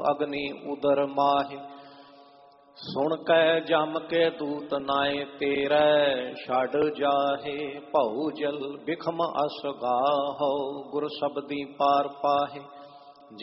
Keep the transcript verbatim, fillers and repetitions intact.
अग्नि उदर माहे। सुन कै जम के दूत नाए तेरै, छड़ जाहे भऊ जल बिखम अस गाहो। गुर शब्दी पार पाहे